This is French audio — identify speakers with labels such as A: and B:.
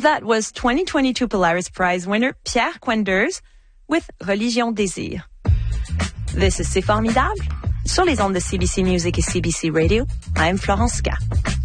A: That was 2022 Polaris Prize winner Pierre Quenders with Religion Désir. This is C'est Formidable sur les ondes de CBC Music et CBC Radio. I'm Florence Ska.